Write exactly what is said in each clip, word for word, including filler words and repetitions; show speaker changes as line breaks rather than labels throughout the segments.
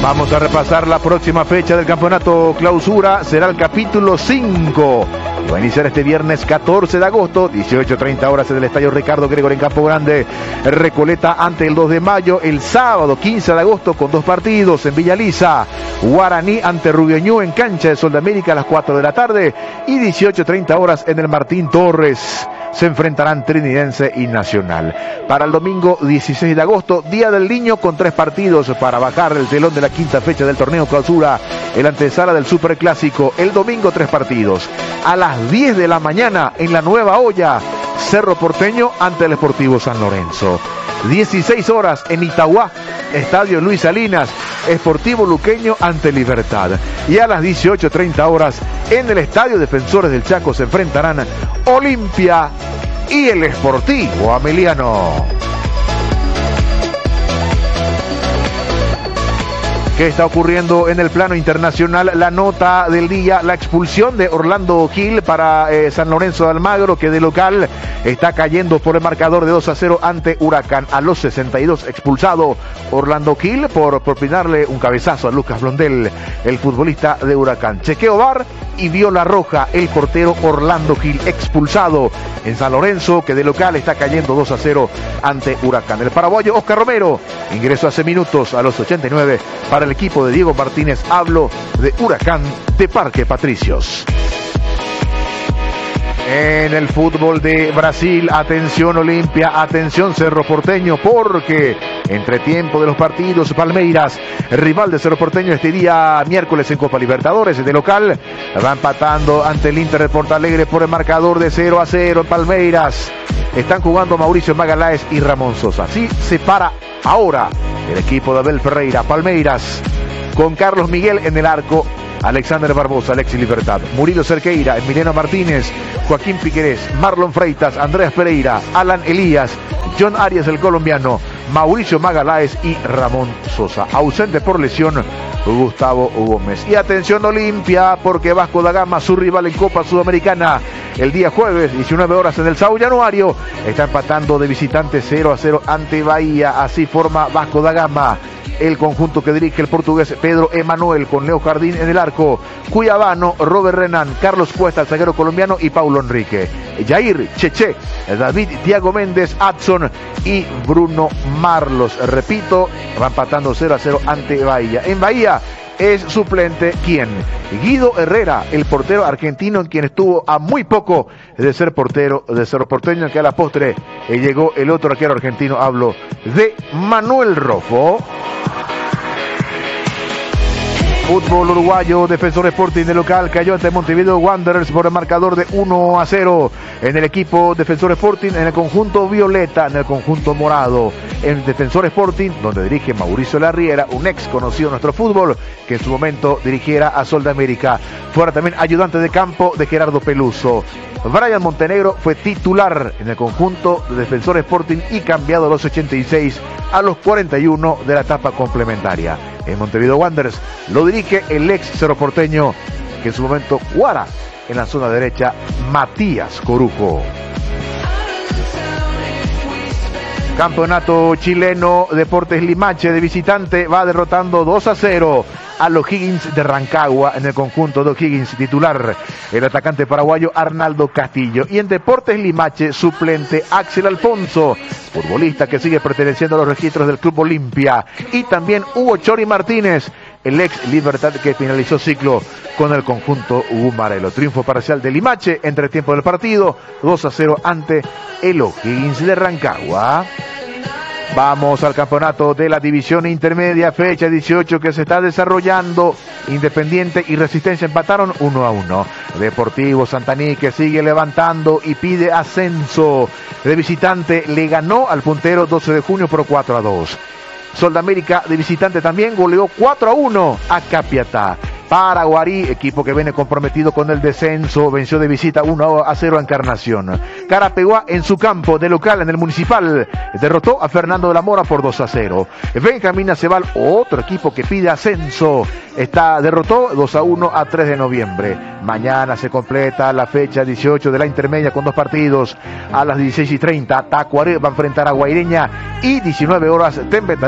Vamos a repasar la próxima fecha del campeonato clausura. Será el capítulo cinco. Va a iniciar este viernes catorce de agosto, dieciocho treinta horas en el estadio Ricardo Gregor en Campo Grande. Recoleta ante el dos de mayo. El sábado quince de agosto con dos partidos en Villa Lisa. Guaraní ante Rubioñú en cancha de Sol de América a las cuatro de la tarde. Y dieciocho treinta horas en el Martín Torres. Se enfrentarán Trinidense y Nacional. Para el domingo dieciséis de agosto, Día del Niño con tres partidos para bajar el telón de la quinta fecha del torneo clausura. El antesala del Superclásico. El domingo tres partidos. A las diez de la mañana en la Nueva Olla, Cerro Porteño ante el Sportivo San Lorenzo. dieciséis horas en Itagua, Estadio Luis Salinas, Sportivo Luqueño ante Libertad. Y a las dieciocho treinta horas en el Estadio Defensores del Chaco se enfrentarán Olimpia y el Sportivo Ameliano. ¿Qué está ocurriendo en el plano internacional? La nota del día, la expulsión de Orlando Gil para eh, San Lorenzo de Almagro, que de local está cayendo por el marcador de dos a cero ante Huracán. A los sesenta y dos expulsado Orlando Gil por propinarle un cabezazo a Lucas Blondel, el futbolista de Huracán. Chequeo V A R y vio la roja el portero Orlando Gil, expulsado en San Lorenzo, que de local está cayendo dos a cero ante Huracán. El paraguayo Oscar Romero ingresó hace minutos a los ochenta y nueve para el equipo de Diego Martínez. Hablo de Huracán de Parque Patricios. En el fútbol de Brasil, atención Olimpia, atención Cerro Porteño, porque entre tiempo de los partidos, Palmeiras, rival de Cerro Porteño este día miércoles en Copa Libertadores, de local, va empatando ante el Inter de Porto Alegre por el marcador de cero a cero en Palmeiras. Están jugando Mauricio Magaláes y Ramón Sosa. Así se para ahora el equipo de Abel Ferreira. Palmeiras con Carlos Miguel en el arco, Alexander Barbosa, Alexis Libertad, Murilo Cerqueira, Emiliano Martínez, Joaquín Piquerés, Marlon Freitas, Andreas Pereira, Alan Elías, John Arias el colombiano, Mauricio Magaláes y Ramón Sosa. Ausente por lesión Gustavo Gómez. Y atención Olimpia, porque Vasco da Gama, su rival en Copa Sudamericana, el día jueves, diecinueve horas en el Sao Januario, está empatando de visitante cero a cero ante Bahía. Así forma Vasco da Gama el conjunto que dirige el portugués Pedro Emanuel, con Leo Jardín en el arco, Cuyabano, Robert Renan, Carlos Cuesta, el zaguero colombiano, y Paulo Enrique, Jair, Cheche, David, Thiago Méndez, Adson y Bruno Marlos. Repito, va empatando cero a cero ante Bahía. En Bahía es suplente, ¿quién? Guido Herrera, el portero argentino, quien estuvo a muy poco de ser portero de Cerro Porteño, que a la postre eh, llegó el otro arquero argentino. Hablo de Manuel Rofo. Fútbol uruguayo, Defensor Sporting de local cayó ante Montevideo Wanderers por el marcador de uno a cero. En el equipo Defensor Sporting, en el conjunto violeta, en el conjunto morado. En Defensor Sporting, donde dirige Mauricio Larriera, un ex conocido de nuestro fútbol, que en su momento dirigiera a Sol de América. Fuera también ayudante de campo de Gerardo Peluso. Brian Montenegro fue titular en el conjunto de Defensor Sporting y cambiado a los ochenta y seis a los cuarenta y uno de la etapa complementaria. En Montevideo Wanderers lo dirige el ex Cerro Porteño, que en su momento jugara en la zona derecha, Matías Corujo. Campeonato chileno, Deportes Limache de visitante va derrotando dos a cero a los Higgins de Rancagua. En el conjunto de Higgins titular el atacante paraguayo Arnaldo Castillo, y en Deportes Limache suplente Axel Alfonso, futbolista que sigue perteneciendo a los registros del Club Olimpia, y también Hugo Chori Martínez, el ex Libertad, que finalizó ciclo con el conjunto Gumarelo. Triunfo parcial de Limache entre tiempo del partido, dos a cero ante el O'Higgins de Rancagua. Vamos al campeonato de la división intermedia, fecha dieciocho, que se está desarrollando. Independiente y Resistencia empataron uno a uno. Deportivo Santaní, que sigue levantando y pide ascenso, de visitante le ganó al puntero doce de junio por cuatro a dos. Sol de América de visitante también goleó cuatro a uno a Capiatá. Paraguarí, equipo que viene comprometido con el descenso, venció de visita uno a cero a Encarnación. Carapeguá en su campo de local en el Municipal derrotó a Fernando de la Mora por dos a cero. Benjamín Aceval, otro equipo que pide ascenso, está derrotó dos a uno a tres de noviembre. Mañana se completa la fecha dieciocho de la intermedia con dos partidos. A las dieciséis y treinta Tacuaré va a enfrentar a Guaireña, y diecinueve horas Tembetaré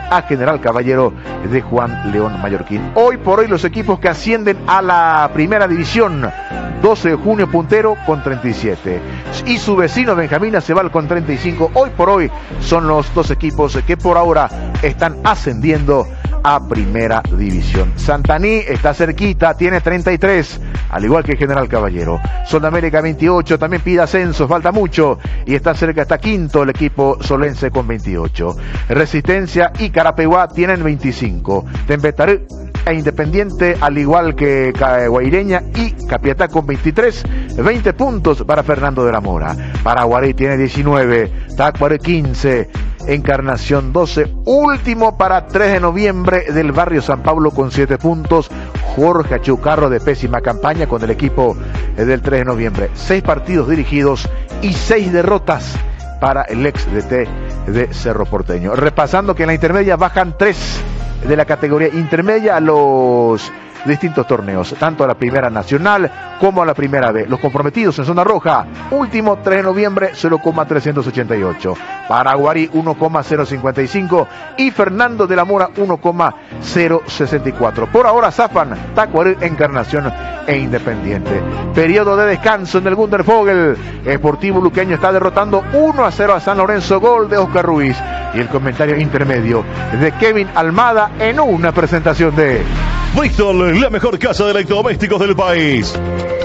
a General Caballero de Juan León Mallorquín. Hoy por hoy los equipos que ascienden a la primera división: doce de junio puntero con treinta y siete, y su vecino Benjamín Aceval con treinta y cinco. Hoy por hoy son los dos equipos que por ahora están ascendiendo a primera división. Santaní está cerquita, tiene treinta y tres, al igual que General Caballero. Sol de América veintiocho, también pide ascenso, falta mucho, y está cerca, está quinto el equipo solense con veintiocho. Resistencia y Carapeguá tienen veinticinco. Tembetarú e Independiente, al igual que Guaireña y Capiatá con veintitrés, veinte puntos para Fernando de la Mora. Paraguarí tiene diecinueve, Tacuaré quince, Encarnación doce, último para tres de noviembre del barrio San Pablo con siete puntos, Jorge Achucarro, de pésima campaña con el equipo del tres de noviembre. seis partidos dirigidos y seis derrotas para el ex D T de Cerro Porteño. Repasando que en la intermedia bajan tres de la categoría intermedia a los distintos torneos, tanto a la primera nacional como a la primera B. Los comprometidos en zona roja: último tres de noviembre, cero coma trescientos ochenta y ocho, Paraguarí uno coma cero cincuenta y cinco y Fernando de la Mora uno coma cero sesenta y cuatro. Por ahora zafan Tacuaré, Encarnación e Independiente. Periodo de descanso en el Gundervogel. Sportivo Luqueño está derrotando uno a cero a San Lorenzo, gol de Oscar Ruiz, y el comentario intermedio de Kevin Almada en una presentación de
Bristol, la mejor casa de electrodomésticos del país.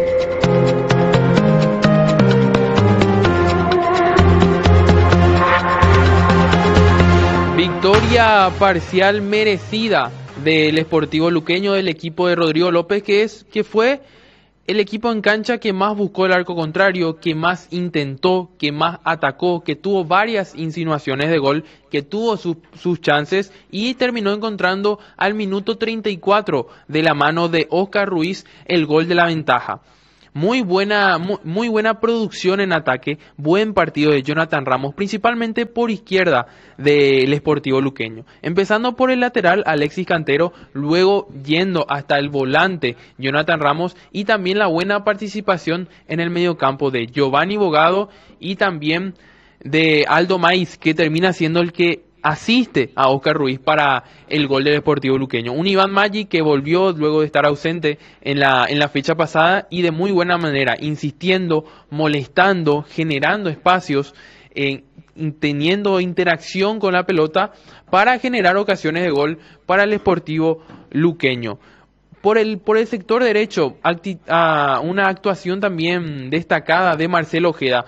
Victoria parcial merecida del Sportivo Luqueño, del equipo de Rodrigo López, que es que fue el equipo en cancha que más buscó el arco contrario, que más intentó, que más atacó, que tuvo varias insinuaciones de gol, que tuvo su, sus chances y terminó encontrando al minuto treinta y cuatro de la mano de Oscar Ruiz el gol de la ventaja. Muy buena, muy, muy buena producción en ataque, buen partido de Jonathan Ramos, principalmente por izquierda del Sportivo Luqueño. Empezando por el lateral, Alexis Cantero, luego yendo hasta el volante, Jonathan Ramos, y también la buena participación en el mediocampo de Giovanni Bogado y también de Aldo Maiz, que termina siendo el que asiste a Oscar Ruiz para el gol del Sportivo Luqueño. Un Iván Maggi que volvió luego de estar ausente en la, en la fecha pasada y de muy buena manera, insistiendo, molestando, generando espacios, eh, teniendo interacción con la pelota para generar ocasiones de gol para el Sportivo Luqueño. Por el, por el sector derecho, acti, uh, una actuación también destacada de Marcelo Ojeda,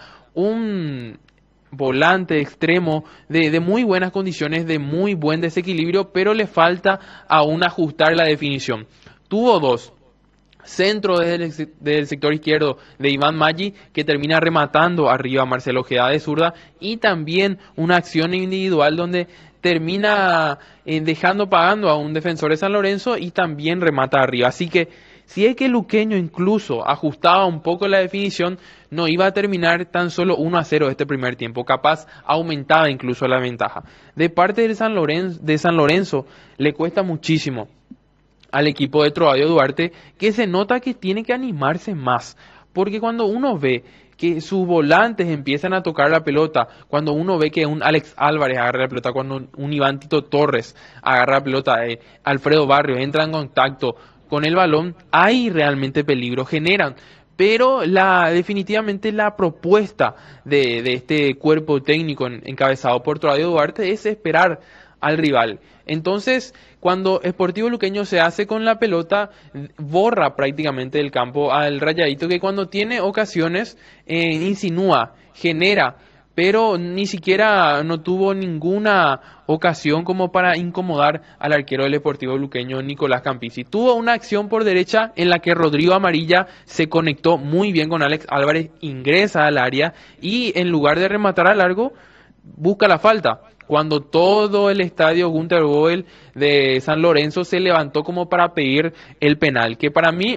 un volante extremo de, de muy buenas condiciones, de muy buen desequilibrio, pero le falta aún ajustar la definición. Tuvo dos: centro desde el, desde el sector izquierdo de Iván Maggi, que termina rematando arriba a Marcelo Ojeda de zurda, y también una acción individual donde termina eh, dejando pagando a un defensor de San Lorenzo y también remata arriba. Así que si es que Luqueño incluso ajustaba un poco la definición, no iba a terminar tan solo uno a cero este primer tiempo, capaz aumentaba incluso la ventaja. De parte de San Lorenzo, de San Lorenzo le cuesta muchísimo al equipo de Trovadio Duarte, que se nota que tiene que animarse más, porque cuando uno ve que sus volantes empiezan a tocar la pelota, cuando uno ve que un Alex Álvarez agarra la pelota, cuando un Iván Tito Torres agarra la pelota, eh, Alfredo Barrios entra en contacto con el balón, hay realmente peligro, generan. Pero la, definitivamente la propuesta de, de este cuerpo técnico en, encabezado por Trovadio Duarte es esperar al rival. Entonces, cuando Sportivo Luqueño se hace con la pelota, borra prácticamente del campo al Rayadito, que cuando tiene ocasiones eh, insinúa, genera, pero ni siquiera no tuvo ninguna ocasión como para incomodar al arquero del Sportivo Luqueño, Nicolás Campisi. Tuvo una acción por derecha en la que Rodrigo Amarilla se conectó muy bien con Alex Álvarez, ingresa al área y en lugar de rematar a largo, busca la falta. Cuando todo el estadio Gundervogel de San Lorenzo se levantó como para pedir el penal, que para mí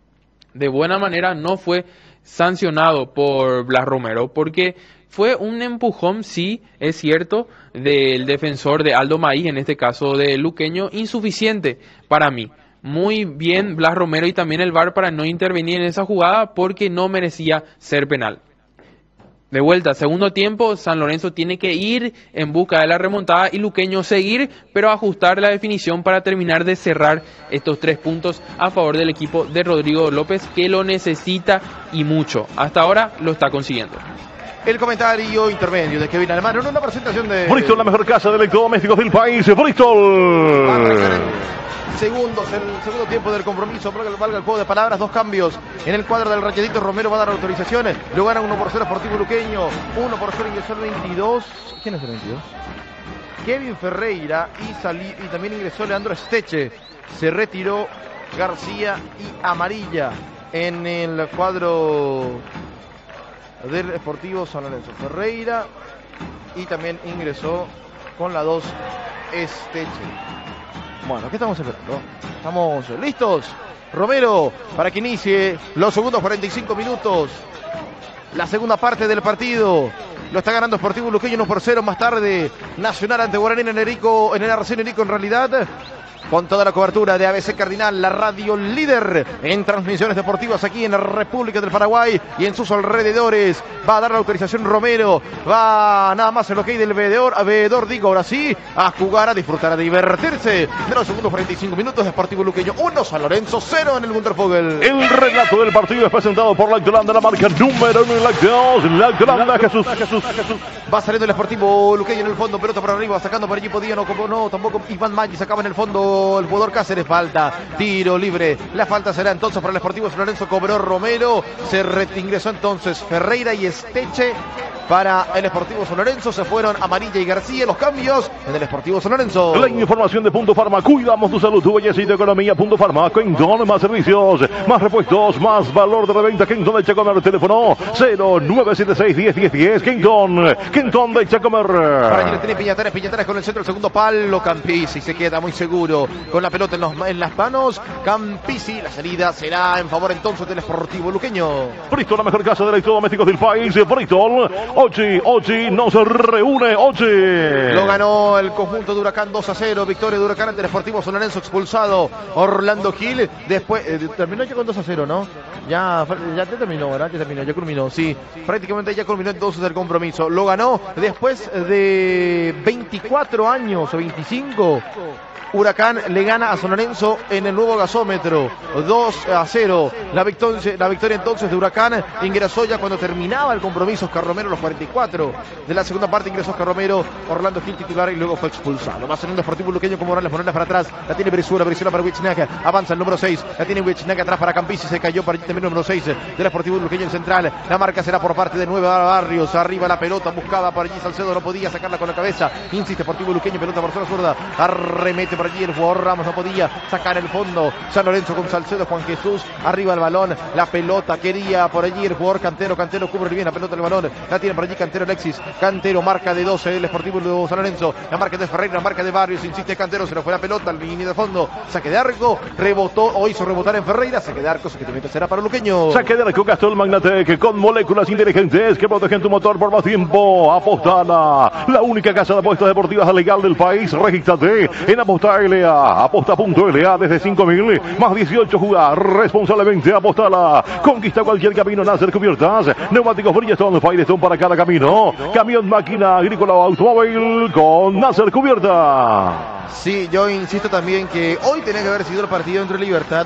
de buena manera no fue sancionado por Blas Romero, porque fue un empujón, sí, es cierto, del defensor de Aldo Maiz, en este caso de Luqueño, insuficiente para mí. Muy bien Blas Romero y también el V A R para no intervenir en esa jugada porque no merecía ser penal. De vuelta, segundo tiempo, San Lorenzo tiene que ir en busca de la remontada y Luqueño seguir, pero ajustar la definición para terminar de cerrar estos tres puntos a favor del equipo de Rodrigo López, que lo necesita y mucho. Hasta ahora lo está consiguiendo.
El comentario intermedio de Kevin Alemán en una presentación de...
Bristol, la mejor casa de electrodomésticos del país. Bristol.
Segundos, el segundo tiempo del compromiso, valga el juego de palabras, dos cambios en el cuadro del Rayadito. Romero va a dar autorizaciones, lo gana uno por cero Sportivo Luqueño, uno por cero ingresó el veintidós. ¿Quién es el veintidós? Kevin Ferreira y, salí, y también ingresó Leandro Esteche. Se retiró García y amarilla en el cuadro del Sportivo San Lorenzo. Ferreira y también ingresó con la dos Esteche. Bueno, ¿qué estamos esperando? ¿Estamos listos? Romero, para que inicie los segundos cuarenta y cinco minutos. La segunda parte del partido. Lo está ganando Sportivo Luqueño uno por cero. Más tarde, Nacional ante Guaraní en el Erico, en el Arsenio Erico en realidad. Con toda la cobertura de A B C Cardinal, la radio líder en transmisiones deportivas aquí en la República del Paraguay y en sus alrededores. Va a dar la autorización Romero, va nada más el ok del veedor, veedor digo ahora sí, a jugar, a disfrutar, a divertirse de los segundos cuarenta y cinco minutos de Sportivo Luqueño uno, San Lorenzo cero en el Gunterfogel.
El relato del partido es presentado por Lactolanda, la marca número uno en lácteos. Lactolanda, Jesús, Jesús, Jesús.
Va saliendo el Sportivo Luqueño en el fondo, pelota por arriba, sacando por allí, podía, no, como no, tampoco Iván Maggi sacaba en el fondo. El jugador Cáceres, falta, tiro libre. La falta será entonces para el Sportivo San Lorenzo. Cobró Romero, se ingresó entonces Ferreira y Esteche para el Sportivo San Lorenzo. Se fueron Amarilla y García. Los cambios en el Sportivo San Lorenzo.
La información de Punto Farma. Cuidamos tu salud, tu belleza y tu economía. Punto Farma. Quinton, más servicios, más repuestos, más valor de reventa. Quinton de Chacomer. Teléfono cero nueve siete seis, diez, diez, diez. Quinton, Quinton de Chacomer.
Para allí le tiene Piñatares. Piñatares con el centro, el segundo palo. Campisi se queda muy seguro con la pelota en, los, en las manos. Campisi, la salida será en favor entonces del Sportivo Luqueño.
Bristol, la mejor casa de electrodomésticos del país. Bristol. Ochi, Ochi, nos reúne Ochi.
Lo ganó el conjunto de Huracán dos a cero. Victoria de Huracán ante el Sportivo San Lorenzo, expulsado Orlando Gil. Después, eh, terminó ya con dos a cero, ¿no? Ya, ya terminó, ¿verdad? Ya terminó, ya culminó, sí. Prácticamente ya culminó entonces el compromiso. Lo ganó después de veinticuatro años o veinticinco. Huracán le gana a San Lorenzo en el nuevo gasómetro, dos a cero. La victoria, la victoria entonces de Huracán ingresó ya cuando terminaba el compromiso. Oscar Romero, los cuarenta y cuatro de la segunda parte, ingresó Oscar Romero, Orlando Gil titular y luego fue expulsado. Va a ser un Deportivo Luqueño con Morales, Morales para atrás, la tiene Brizuela, Brizuela para Wichnaka, avanza el número seis, la tiene Wichnaka atrás para Campisi, se cayó para allí también el número seis del Deportivo Luqueño en central. La marca será por parte de Nueva Barrios, arriba la pelota buscada por allí Salcedo, no podía sacarla con la cabeza, insiste Deportivo Luqueño, pelota por zona zurda, arremete por allí el jugador Ramos, no podía sacar el fondo. San Lorenzo con Salcedo, Juan Jesús, arriba el balón, la pelota quería por allí el jugador Cantero, Cantero cubre bien la pelota del balón, la tiene por allí Cantero Alexis, Cantero marca de doce, el Sportivo de San Lorenzo, la marca de Ferreira, la marca de Barrios, insiste Cantero, se le fue la pelota al línea de fondo, saque de arco, rebotó o hizo rebotar en Ferreira, saque de arco, saque de será para Luqueño.
Saque de arco Castrol Magnatec con moléculas inteligentes que protegen tu motor por más tiempo. Apostala, la única casa de apuestas deportivas legal del país. Regístrate en Aposta L A, aposta punto L A desde cinco mil más dieciocho. Juega responsablemente, apostala. Conquista cualquier camino, Nasser Cubiertas, neumáticos Bridgestone, Firestone para cada camino. Camión, máquina, agrícola o automóvil con Nasser Cubierta.
Sí, yo insisto también que hoy tenía que haber sido el partido entre Libertad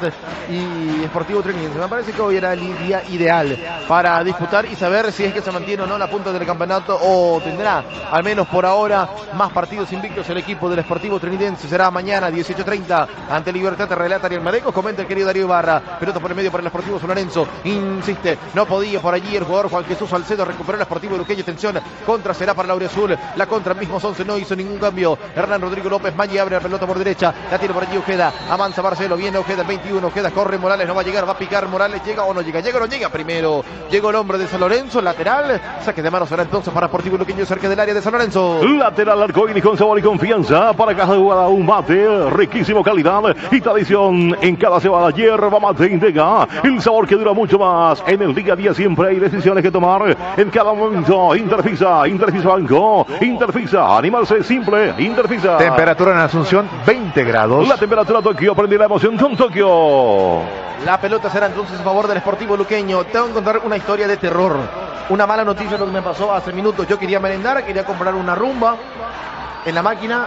y Sportivo Trinidad. Me parece que hoy era el día ideal para disputar y saber si es que se mantiene o no la punta del campeonato o tendrá, al menos por ahora, más partidos invictos el equipo del Sportivo Trinidense. Será mañana dieciocho treinta ante Libertad. Te relata Ariel Mareco, comenta el querido Darío Ibarra. Pelota por el medio para el Sportivo San Lorenzo. Insiste, no podía por allí el jugador Juan Jesús Salcedo. Recuperó el Sportivo Luqueño. Atención, contra será para Laura Azul. La contra mismo once, no hizo ningún cambio. Hernán Rodrigo López Maggi abre la pelota por derecha. La tiene por allí Ojeda. Avanza Marcelo. Viene Ojeda el veintiuno. Ojeda corre. Morales no va a llegar. Va a picar. Morales llega o no llega. Llega o no llega. Primero llegó el hombre de San Lorenzo. Lateral. Saque de mano será entonces para Sportivo Luqueño cerca del área de San Lorenzo.
Lateral arcoíris con sabor y confianza para cada jugada. Un mate. Riquísimo calidad y tradición en cada cebada. Hierba mate Indega. El sabor que dura mucho más. En el día a día siempre hay decisiones que tomar. En cada momento. Interfisa. Interfisa Banco. Interfisa. Animarse simple. Interfisa.
Temperatura en Asunción veinte grados.
La temperatura Tokio. Prende la emoción con Tokio.
La pelota será entonces a favor del Sportivo Luqueño. Tengo que contar una historia de terror. Una mala noticia lo que me pasó hace minutos. Yo quería merendar, quería comprar una rumba en la máquina.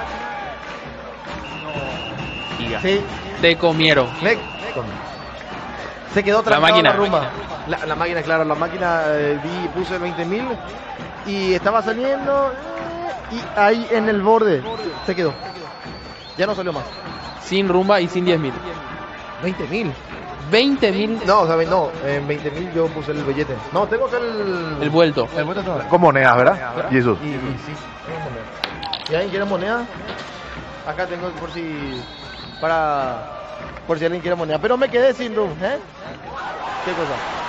Diga.
Sí.
Te comieron.
Me... Se quedó trancada
máquina.
la rumba. La, la máquina, claro, la máquina eh, vi, puse veinte mil y estaba saliendo eh, y ahí en el borde se quedó. Ya no salió más.
Sin rumba y sin diez mil.
veinte mil.
veinte mil.
No, o sea, no, en veinte mil yo puse el billete. No, tengo que el...
El vuelto.
El vuelto todavía.
Con monedas, ¿verdad? Y eso.
Y, y sí, tengo moneda. ¿Y alguien quiere moneda? Acá tengo por si... Para... Por si alguien quiere moneda. Pero me quedé sin rumba, ¿eh? ¿Qué cosa?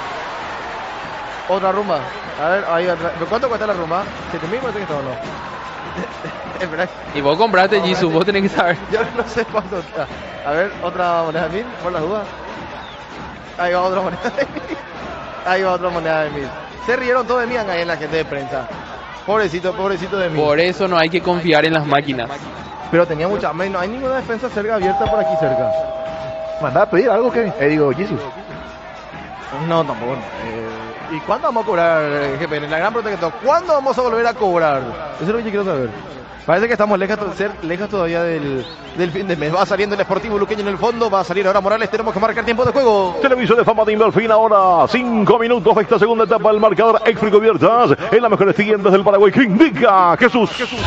Otra rumba. A ver, ahí otra. ¿Pero cuánto cuesta la rumba? ¿siete mil cuánto está o no? Es verdad.
Y vos compraste, Jisoo, vos tenés que saber.
Yo no sé cuánto está. A ver, otra moneda de mil, por las dudas. Ahí va otra moneda de mil. Ahí va otra moneda de mil. Se rieron todos de mí ahí en la gente de prensa. Pobrecito, pobrecito de mí.
Por eso no hay que confiar en las máquinas.
Pero tenía mucha... No hay ninguna defensa cerca abierta por aquí cerca.
¿Mandá a pedir algo, Kevin? Eh, digo, Jesus.
No, tampoco. Eh, ¿Y cuándo vamos a cobrar, eh, G P N? La gran pregunta que tengo. ¿Cuándo vamos a volver a cobrar? Eso es lo que yo quiero saber. Parece que estamos lejos, ser lejos todavía del, del fin de mes. Va saliendo el Sportivo Luqueño en el fondo. Va a salir ahora Morales. Tenemos que marcar tiempo de juego.
Televisor de Fama de Inverfin ahora. Cinco minutos de esta segunda etapa. El marcador Exfri Cubiertas en las mejores tiendas del Paraguay. ¿Qué indica Jesús? Jesús.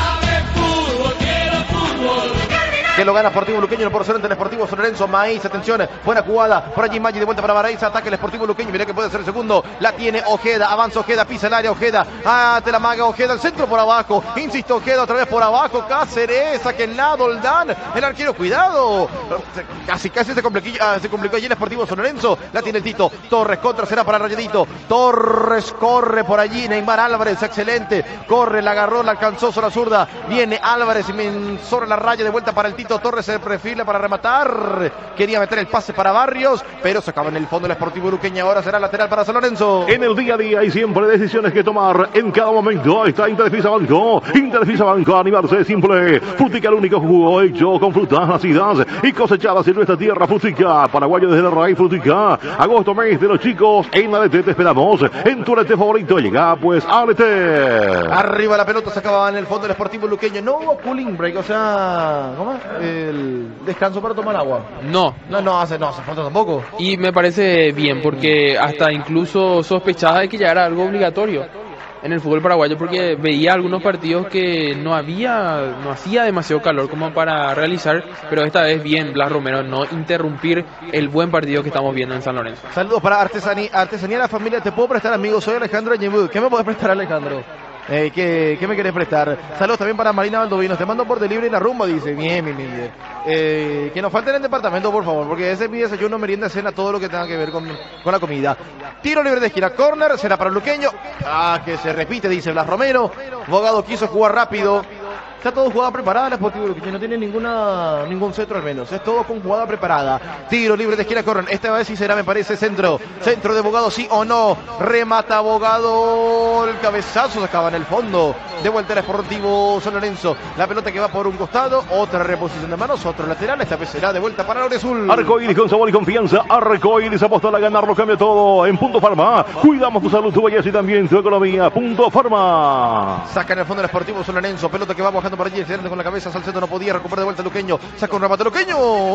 Que lo gana Sportivo Luqueño por cero ante el Sportivo San Lorenzo. Maíz, atención, buena jugada. Por allí Maggi de vuelta para Baraiza. Ataca el Sportivo Luqueño. Mira que puede ser el segundo. La tiene Ojeda. Avanza Ojeda. Pisa el área Ojeda. Ah, te la maga Ojeda. El centro por abajo. Insisto, Ojeda otra vez por abajo. Cáceres. Saque el lado. Oldán. El arquero, cuidado. Casi, casi se complicó, se complicó allí el Sportivo San Lorenzo. La tiene el Tito. Torres contra será para Rayadito. Torres corre por allí. Neymar Álvarez. Excelente. Corre, la agarró, la alcanzó sobre la zurda. Viene Álvarez sobre la raya de vuelta para el Tito. Torres se perfila para rematar. Quería meter el pase para Barrios, pero se acaba en el fondo el Sportivo Uruqueño. Ahora será lateral para San Lorenzo.
En el día a día hay siempre decisiones que tomar en cada momento. Está Interfisa Banco. Interfisa Banco, animarse simple. Frutica, el único jugo hecho con frutas nacidas y cosechadas en nuestra tierra. Frutica, paraguayo desde la raíz. Frutica, agosto, mes de los chicos. En la D T te esperamos. En tu L T favorito llega pues a L T.
Arriba la pelota, se acababa en el fondo el Sportivo Luqueño. No hubo cooling break, o sea, ¿cómo es? El descanso para tomar agua.
No.
No, no hace, no hace falta tampoco.
Y me parece bien, porque hasta incluso sospechaba de que ya era algo obligatorio en el fútbol paraguayo, porque veía algunos partidos que no había, no hacía demasiado calor como para realizar, pero esta vez bien Blas Romero no interrumpir el buen partido que estamos viendo en San Lorenzo.
Saludos para Artesanía, Artesanía de la Familia. Te puedo prestar, amigo, soy Alejandro Añemud. ¿Qué me puedes prestar, Alejandro? Eh, ¿qué, ¿Qué me querés prestar? Saludos también para Marina Valdovinos. Te mando por delivery la rumba, dice. Bien, mi Miguel. Eh, que nos falten en el departamento, por favor, porque ese es mi desayuno, merienda, cena, todo lo que tenga que ver con, con la comida. Tiro libre de esquina, corner, será para el Luqueño. Ah, que se repite, dice Blas Romero. Bogado quiso jugar rápido. Está todo jugada preparada el Sportivo Luqueño, no tiene ninguna ningún centro al menos, es todo con jugada preparada. Tiro libre de esquina, corren, esta vez sí será, me parece, centro. Centro de Bogado, sí o no. Remata Bogado, el cabezazo se acaba en el fondo. De vuelta el Sportivo San Lorenzo. La pelota que va por un costado, otra reposición de manos, otro lateral, esta vez será de vuelta para Azul.
Arcoíris con sabor y confianza. Arcoíris apostar a ganar, lo cambia todo. En Punto Farma, cuidamos tu salud, tu belleza y también tu economía. Punto Farma.
Saca en el fondo el Sportivo San Lorenzo, pelota que va bajando por allí, excelente con la cabeza, Salcedo no podía recuperar de vuelta Luqueño, saca un remate Luqueño.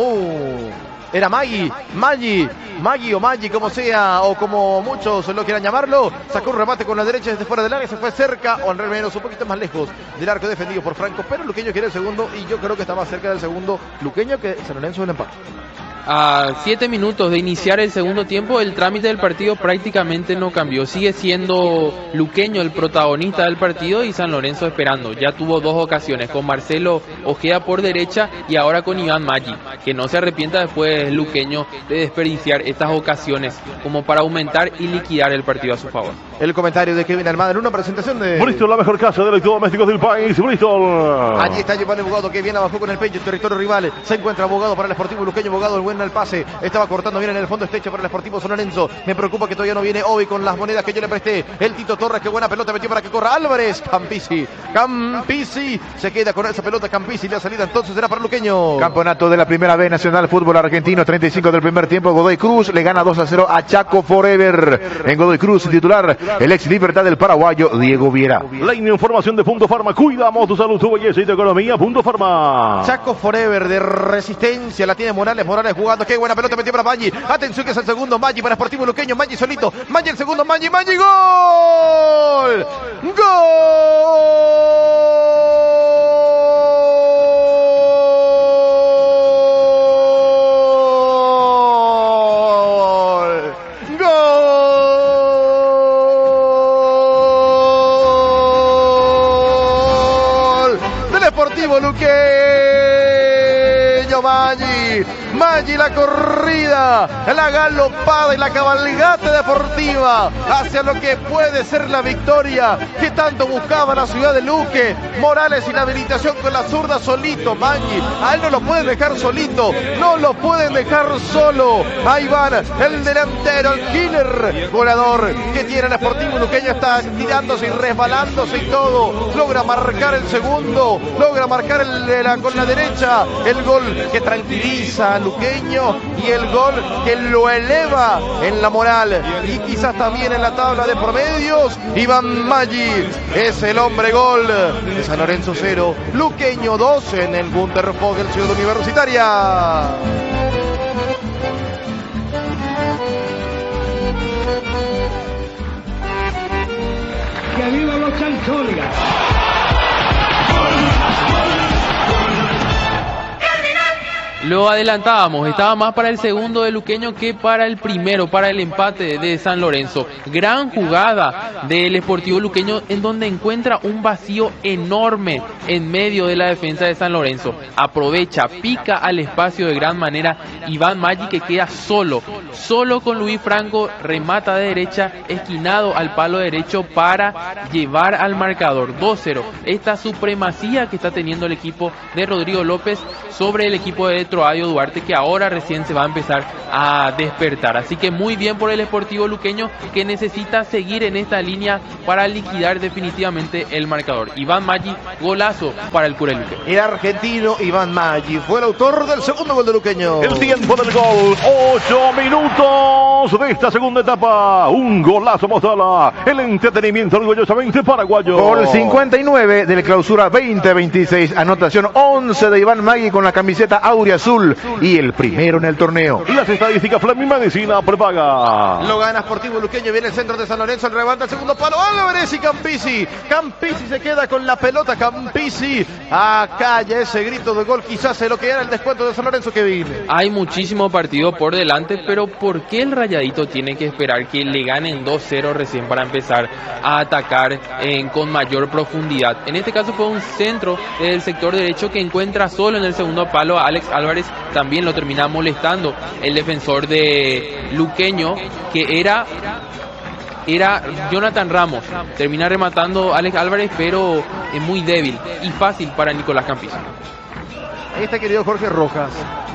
Uh, era Maggi, Maggi, Maggi o Maggi, como sea, o como muchos lo quieran llamarlo. Sacó un remate con la derecha desde fuera del área, se fue cerca, o al menos un poquito más lejos del arco defendido por Franco, pero Luqueño quiere el segundo, y yo creo que está más cerca del segundo Luqueño que San Lorenzo del empate.
A siete minutos de iniciar el segundo tiempo, el trámite del partido prácticamente no cambió. Sigue siendo Luqueño el protagonista del partido y San Lorenzo esperando. Ya tuvo dos ocasiones, con Marcelo Ojeda por derecha y ahora con Iván Maggi. Que no se arrepienta después Luqueño de desperdiciar estas ocasiones como para aumentar y liquidar el partido a su favor.
El comentario de Kevin Almada en una presentación de...
Bristol, la mejor casa de electrodomésticos del país. Bristol.
Allí está Giovanni Bogado, que viene abajo con el pecho en territorio rival. Se encuentra Bogado para el Sportivo Luqueño. Bogado, el buen buen el pase. Estaba cortando bien en el fondo estrecho para el Sportivo San Lorenzo. Me preocupa que todavía no viene hoy con las monedas que yo le presté. El Tito Torres, qué buena pelota metió para que corra Álvarez. Campisi. Campisi. Se queda con esa pelota Campisi. La salida entonces será para Luqueño.
Campeonato de la Primera B Nacional Fútbol Argentino, treinta y cinco del primer tiempo. Godoy Cruz le gana dos a cero a Chaco Forever. En Godoy Cruz, titular, el ex Libertad del paraguayo Diego Viera.
La información de Punto Farma. Cuidamos tu salud, tu belleza y tu economía. Punto Farma.
Chaco Forever de Resistencia. La tiene Morales. Morales jugando. Qué buena pelota metió para Maggi. Atención que es el segundo. Maggi para Sportivo Luqueño. Maggi solito. Maggi el segundo. Maggi. Maggi. ¡Gol! ¡Gol! ¡Gol! Del Sportivo Luqueño. Maggi. Maggi la corrida, la galopada y la cabalgata deportiva hacia lo que puede ser la victoria que tanto buscaba la ciudad de Luque. Morales sin habilitación con la zurda solito. Maggi, a él no lo pueden dejar solito, no lo pueden dejar solo. Ahí van el delantero, el killer goleador que tiene el Sportivo Luqueño, está tirándose y resbalándose y todo. Logra marcar el segundo, logra marcar el, la, con la derecha el gol que tranquiliza Luqueño y el gol que lo eleva en la moral y quizás también en la tabla de promedios. Iván Maggi es el hombre gol de San Lorenzo cero, Luqueño dos en el Bundesliga Ciudad Universitaria.
¡Que viva los chanchones!
Lo adelantábamos, estaba más para el segundo de Luqueño que para el primero, para el empate de San Lorenzo. Gran jugada del Sportivo Luqueño en donde encuentra un vacío enorme en medio de la defensa de San Lorenzo. Aprovecha, pica al espacio de gran manera Iván Maggi, que queda solo, solo con Luis Franco, remata de derecha, esquinado al palo derecho para llevar al marcador dos cero. Esta supremacía que está teniendo el equipo de Rodrigo López sobre el equipo de Troadio Duarte, que ahora recién se va a empezar a despertar. Así que muy bien por el Sportivo Luqueño, que necesita seguir en esta línea para liquidar definitivamente el marcador. Iván Maggi, golazo para el Cureluque.
El argentino Iván Maggi fue el autor del segundo gol de Luqueño.
El tiempo del gol, ocho minutos de esta segunda etapa. Un golazo Mostala, el entretenimiento orgullosamente paraguayo.
Gol cincuenta y nueve del clausura veinte veintiséis, anotación once de Iván Maggi con la camiseta aurea azul y el primero en el torneo.
Y las estadísticas Fleming Medicina prepaga.
Lo gana Sportivo Luqueño, viene el centro de San Lorenzo, el levanta el segundo palo, Álvarez y Campisi. Campisi se queda con la pelota, Campisi. Acá ya ese grito de gol quizás se lo que era el descuento de San Lorenzo, Kevin.
Hay muchísimo partido por delante, pero ¿por qué el Rayadito tiene que esperar que le ganen dos cero recién para empezar a atacar en, con mayor profundidad? En este caso fue un centro del sector derecho que encuentra solo en el segundo palo a Alex Álvarez. También lo termina molestando el defensor de Luqueño, que era era Jonathan Ramos. Termina rematando Alex Álvarez, pero es muy débil y fácil para Nicolás Campisi.
Ahí está, querido Jorge Rojas.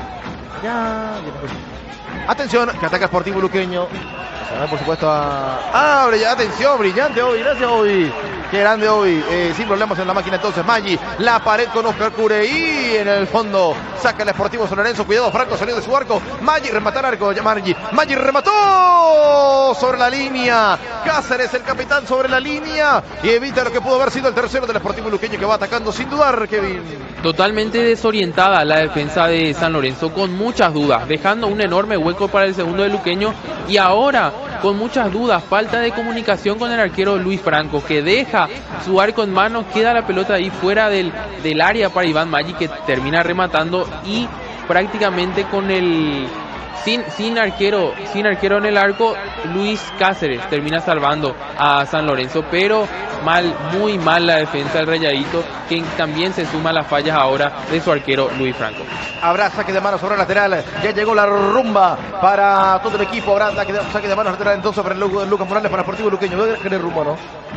Ya, atención, que ataca Sportivo Luqueño. Por supuesto a... Abre ya, atención, brillante hoy, gracias hoy. Qué grande hoy, eh, sin problemas en la máquina entonces. Maggi, la pared con Oscar Cure y en el fondo saca el Sportivo San Lorenzo. Cuidado, Franco salió de su arco. Maggi remata el arco, Maggi. Maggi remató sobre la línea. Cáceres, el capitán, sobre la línea y evita lo que pudo haber sido el tercero del Sportivo Luqueño, que va atacando sin dudar, Kevin.
Totalmente desorientada la defensa de San Lorenzo, con muchas dudas, dejando un enorme hueco para el segundo de Luqueño y ahora con muchas dudas, falta de comunicación con el arquero Luis Franco, que deja su arco en mano, queda la pelota ahí fuera del, del área para Iván Maggi, que termina rematando y prácticamente con el sin, sin arquero sin arquero en el arco, Luis Cáceres termina salvando a San Lorenzo, pero mal, muy mal la defensa del Rayadito, que también se suma a las fallas ahora de su arquero Luis Franco.
Habrá saque de mano sobre el lateral, ya llegó la rumba para todo el equipo, habrá saque de, saque de mano lateral entonces para el Lucas Morales, para Sportivo Luqueño. ¿Debe querer rumba, no?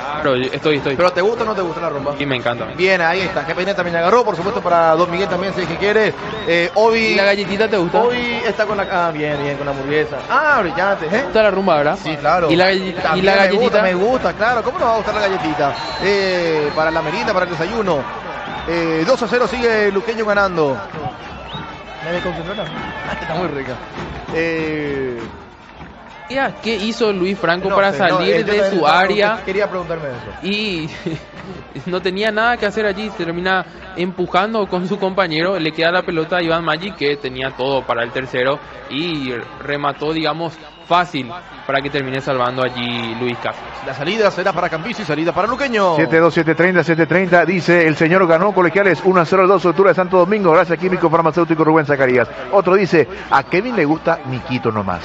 Claro, yo- estoy, estoy.
¿Pero te gusta o no te gusta la rumba?
Y me encanta. me
Bien, ahí está. G P N también agarró, por supuesto, para Don Miguel también, si es que quiere. Eh, Obi,
¿Y la galletita te gusta?
Obi está con la... Ah, bien, bien, con la hamburguesa. Ah, brillante, ¿eh?
¿Te gusta la rumba, verdad?
Sí, claro.
¿Y la, galletita? ¿Y
También
la
me
galletita?
gusta, me gusta, claro. ¿Cómo no va a gustar la galletita? Eh, para la merienda, para el desayuno. Eh, dos a cero sigue Luqueño ganando. ¿Me concentró? Ah, está muy rica. Eh...
¿Qué hizo Luis Franco
no
para
sé, no,
salir
eh, yo
de
también
su
estaba
área?
preguntando- Quería preguntarme eso.
Y no tenía nada que hacer allí, termina empujando con su compañero, le queda la pelota a Iván Maggi, que tenía todo para el tercero, y remató, digamos, fácil para que termine salvando allí Luis Cáceres.
La salida será para Cambiso y salida para Luqueño.
siete dos, siete treinta, siete treinta, dice el señor ganó Colegiales uno a cero al dos Altura de Santo Domingo, gracias Químico Farmacéutico Rubén Zacarías. Otro dice, a Kevin le gusta Niquito nomás.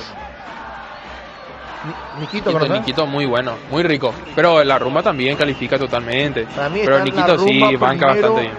Niquito,
Niquito,
¿conoces?
Niquito muy bueno, muy rico, pero la rumba también califica totalmente.
Para mí
Pero
está en la
Niquito sí
rumba
banca
primero,
bastante bien.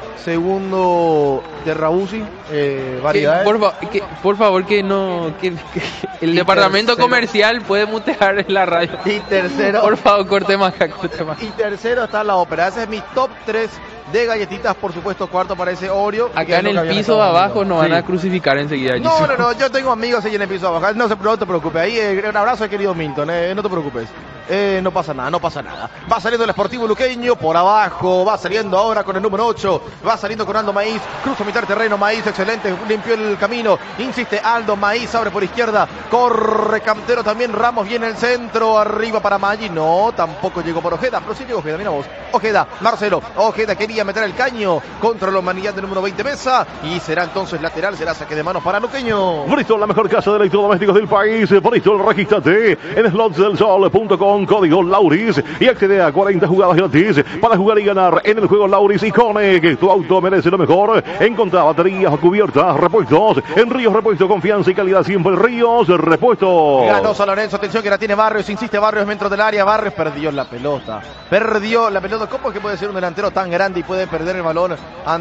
Segundo de Rabusi, eh,
Que,
variedades.
por, fa- que, por favor que no que, que el
Y
departamento
tercero.
comercial puede mutear en la radio.
Y tercero,
Por favor, cortemos acá, cortemos acá.
y tercero está la ópera. Ese es mi top tres de galletitas, por supuesto. Cuarto aparece Oreo. que
Acá
es
en
lo que
el
habían
piso
estado
de abajo
viendo.
nos van
Sí.
a crucificar enseguida.
No,
Giselle.
no, no, yo tengo amigos ahí en el piso de abajo. No, se, no te preocupes. Ahí, eh, un abrazo, querido Milton. eh, no te preocupes. Eh, no pasa nada, no pasa nada. Va saliendo el Sportivo Luqueño por abajo. Va saliendo ahora con el número ocho. Va saliendo con Aldo Maíz. Cruza mitad terreno. Maíz, excelente. Limpió el camino. Insiste Aldo Maíz. Abre por izquierda. Corre Cantero también. Ramos viene el centro. Arriba para Maggi. No, tampoco llegó por Ojeda. Pero sí llegó Ojeda. Mira vos. Ojeda, Marcelo. Ojeda quería meter el caño contra la humanidad del número veinte Mesa. Y será entonces lateral. Será saque de manos para Luqueño.
Bristol, la mejor casa de electrodomésticos del país. Bristol, regístrate en slots del sol punto com, código Lauris, y accede a cuarenta jugadas gratis para jugar y ganar en el juego Lauris y Connect. Tu auto merece lo mejor. Encontrá baterías, cubiertas, repuestos. En Ríos Repuesto, confianza y calidad siempre. Ríos Repuesto.
Ganó San Lorenzo, atención que la tiene Barrios, insiste Barrios dentro del área, Barrios perdió la pelota, perdió la pelota. ¿Cómo es que puede ser un delantero tan grande y puede perder el balón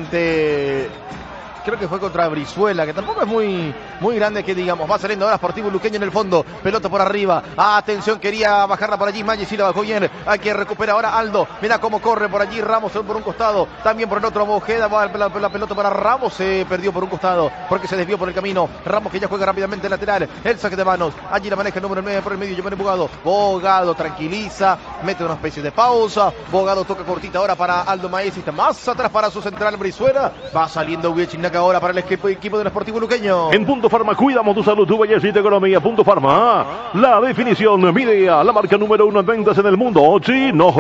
ante... Creo que fue contra Brizuela, que tampoco es muy, muy grande que digamos. Va saliendo ahora Sportivo Luqueño en el fondo. Pelota por arriba. Ah, atención, quería bajarla por allí. Maggi sí la bajó bien. Hay que recuperar ahora Aldo. Mira cómo corre por allí Ramos por un costado. También por el otro Ojeda. Va la, la, la pelota para Ramos. Se perdió por un costado porque se desvió por el camino. Ramos que ya juega rápidamente en lateral. El saque de manos. Allí la maneja el número nueve por el medio. Giovanni Bogado. Bogado tranquiliza. Mete una especie de pausa. Bogado toca cortita ahora para Aldo Maíz. Está más atrás para su central Brizuela. Va saliendo Huichinaka ahora para el equipo, equipo del Sportivo Luqueño.
En Punto Farma, cuidamos tu salud, tu belleza y tu economía. Punto Farma, la definición, mi idea, la marca número uno en ventas en el mundo. Ochi nos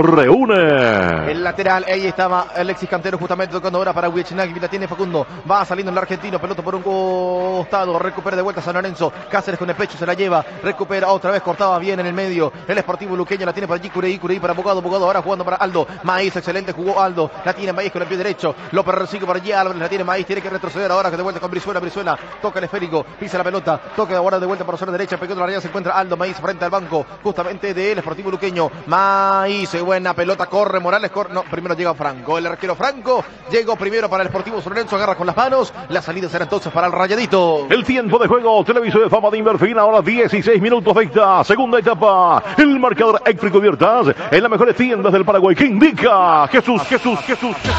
reúne.
El lateral, ahí estaba Alexis Cantero justamente tocando ahora para Huichinaki. La tiene Facundo, va saliendo el argentino, pelota por un costado, recupera de vuelta San Lorenzo. Cáceres con el pecho se la lleva, recupera otra vez, cortaba bien en el medio. El Sportivo Luqueño la tiene para allí, Cureí, Cureí para Bogado, Bogado ahora jugando para Aldo. Maíz, excelente, jugó Aldo, la tiene Maíz con el pie derecho, lo persigue por allí Álvarez, la tiene Maíz, tiene que retroceder ahora que de vuelta con Brizuela, Brizuela toca el esférico, pisa la pelota, toca ahora de vuelta por la zona derecha, pegando la raya, se encuentra Aldo Maíz frente al banco, justamente del Sportivo Luqueño. Maíz, buena pelota, corre Morales, corre, no, primero llega Franco, el arquero Franco, llegó primero para el Sportivo San Lorenzo, agarra con las manos, la salida será entonces para el Rayadito.
El tiempo de juego, televisor de fama de Inverfin, ahora dieciséis minutos de esta segunda etapa. El marcador Exfri Cubiertas en las mejores tiendas del Paraguay, que indica Jesús, Jesús, Jesús, Jesús.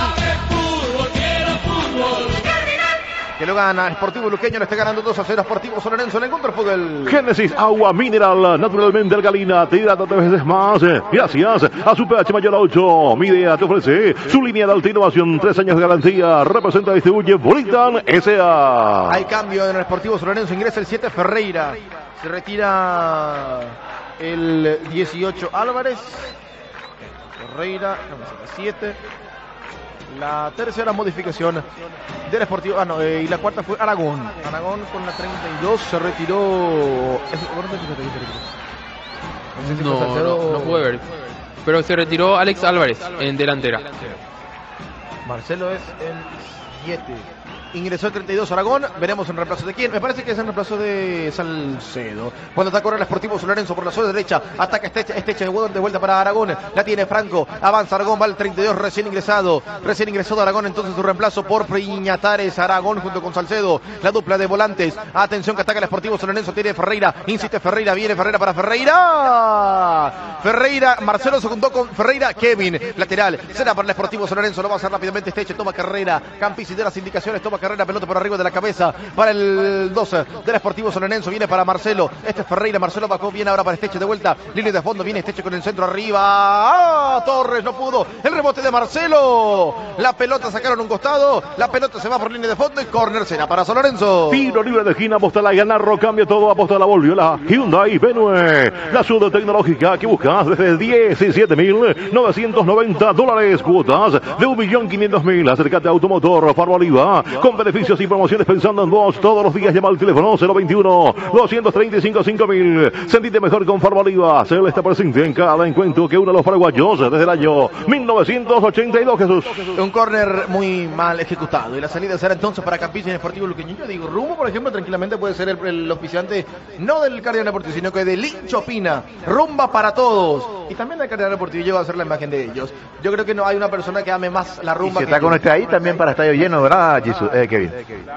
Que lo gana Sportivo Luqueño, le está ganando dos a cero Sportivo San Lorenzo en el contrafútbol.
Génesis Agua Mineral, naturalmente alcalina, te hidrata tres veces más. Gracias a su pH mayor a ocho. Mi idea te ofrece su línea de alta innovación, tres años de garantía. Representa y distribuye Bolitan S A.
Hay cambio en el Sportivo San Lorenzo, ingresa el siete Ferreira, se retira el dieciocho Álvarez, Ferreira, siete. La tercera modificación del Sportivo, ah no, eh, y la cuarta fue Aragón. Aragón con la treinta y dos se retiró.
No, no, no pude ver. Pero se retiró Alex Álvarez en delantera.
Marcelo es el siete. Ingresó el treinta y dos Aragón. Veremos en reemplazo de quién. Me parece que es en reemplazo de Salcedo. Cuando está a correr el Sportivo San Lorenzo por la zona derecha. Ataca Esteche. Esteche de vuelta para Aragón. La tiene Franco. Avanza Aragón. Va el treinta y dos recién ingresado. Recién ingresado Aragón. Entonces su reemplazo por Piñatares. Aragón junto con Salcedo. La dupla de volantes. Atención que ataca el Sportivo San Lorenzo. Tiene Ferreira. Insiste Ferreira. Viene Ferreira para Ferreira. Ferreira. Marcelo se juntó con Ferreira. Kevin. Lateral. Será para el Sportivo San Lorenzo. Lo va a hacer rápidamente Esteche. Toma carrera. Campisi de las indicaciones. Toma carrera. Pelota por arriba de la cabeza. Para el doce del Sportivo San Lorenzo. Viene para Marcelo. Este es Ferreira. Marcelo bajó. Viene ahora para Esteche de vuelta. Línea de fondo. Viene Esteche con el centro arriba. ¡Ah! Torres no pudo. El rebote de Marcelo. La pelota sacaron un costado. La pelota se va por línea de fondo. Y córner será para San Lorenzo.
Tiro libre de esquina. Apostala y Ganarro. Cambia todo. Apostala volvió la Hyundai Venue. La sub tecnológica que buscas desde diecisiete mil novecientos noventa dólares. Cuotas de un millón quinientos mil. Acércate a Automotor Faro Oliva. Con beneficios y promociones pensando en vos. Todos los días llama al teléfono cero veintiuno, doscientos treinta y cinco, cinco mil. Sentite mejor con Faro Oliva. Se le está presente en cada encuentro que une a los paraguayos desde el año mil novecientos ochenta y dos, Jesús.
Un córner muy mal ejecutado. Y la salida será entonces para Campisi en Sportivo Luqueño. Yo digo, Rumbo, por ejemplo, tranquilamente puede ser el, el oficiante, no del Cardenal Deportivo, sino que de Lincho Pina. Rumba para todos. Y también el Cardenal Deportivo lleva a ser la imagen de ellos. Yo creo que no hay una persona que ame más la rumba.
Y si
que
está con este ahí también para estadio lleno, ¿verdad, Jesus? Eh, Kevin.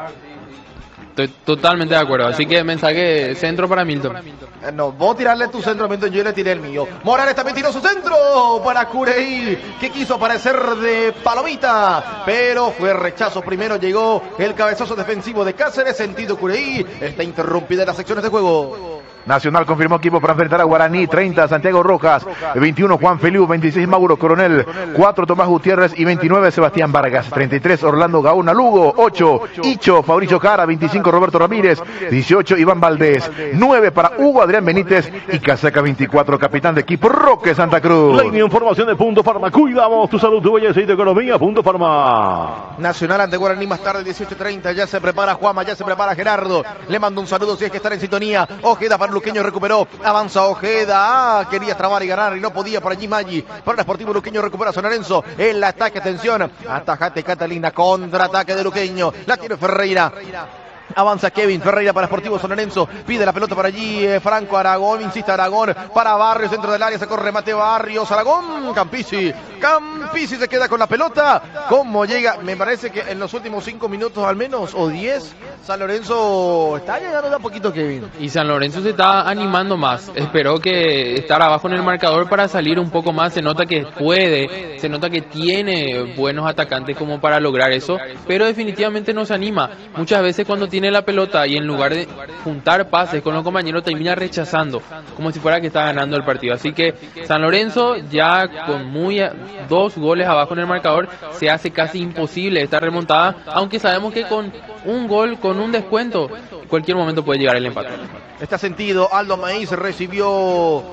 Estoy totalmente de acuerdo. Así que mensaje centro para Milton.
Eh, No, vos tirarle tu centro a Milton, yo le tiré el mío. Morales también tiró su centro para Cureí, que quiso parecer de palomita, pero fue rechazo. Primero llegó el cabezazo defensivo de Cáceres, sentido Cureí. Está interrumpida las secciones de juego.
Nacional confirmó equipo para enfrentar a Guaraní. Treinta Santiago Rojas, veintiuno Juan Feliu, veintiséis Mauro Coronel, cuatro Tomás Gutiérrez y veintinueve Sebastián Vargas. Treinta y tres Orlando Gauna Lugo, ocho Icho Fabricio Cara, veinticinco Roberto Ramírez, dieciocho Iván Valdés, nueve para Hugo Adrián Benítez y Casaca veinticuatro capitán de equipo Roque Santa Cruz.
La información de Punto Farma. Cuidamos tu salud, tu belleza y tu economía. Punto Farma.
Nacional ante Guaraní más tarde, dieciocho treinta. Ya se prepara Juanma, ya se prepara Gerardo. Le mando un saludo si es que están en sintonía. Ojeda para Luqueño, recuperó. Avanza Ojeda. Ah, quería trabar y ganar y no podía por allí Maggi. Para el Sportivo Luqueño recupera San Lorenzo. El ataque, atención. Atajate Catalina. Contraataque de Luqueño. La tiene Ferreira. Avanza Kevin Ferreira para Sportivo San Lorenzo. Pide la pelota para allí eh, Franco Aragón. Insiste Aragón para Barrios dentro del área. Se corre Mateo Barrios. Aragón. Campisi. Campisi se queda con la pelota. ¿Cómo llega? Me parece que en los últimos cinco minutos al menos o diez. San Lorenzo está llegando de a poquito, Kevin.
Y San Lorenzo se está animando más. Esperó que estar abajo en el marcador para salir un poco más. Se nota que puede. Se nota que tiene buenos atacantes como para lograr eso. Pero definitivamente no se anima. Muchas veces cuando tiene la pelota y en lugar de juntar pases con los compañeros termina rechazando como si fuera que está ganando el partido. Así que San Lorenzo ya con muy a, dos goles abajo en el marcador se hace casi imposible esta remontada, aunque sabemos que con un gol, con un descuento, en cualquier momento puede llegar el empate.
Está sentido. Aldo Maíz recibió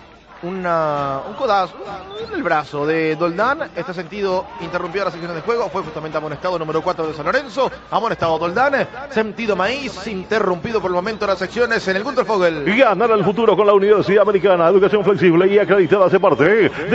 Una, un codazo en el brazo de Doldán. Este sentido interrumpió las secciones de juego. Fue justamente amonestado número cuatro de San Lorenzo. Amonestado Doldán. Sentido Maíz. Interrumpido por el momento las secciones en el Gunter Fogel.
Ganar el futuro con la Universidad Americana. Educación flexible y acreditada hace parte de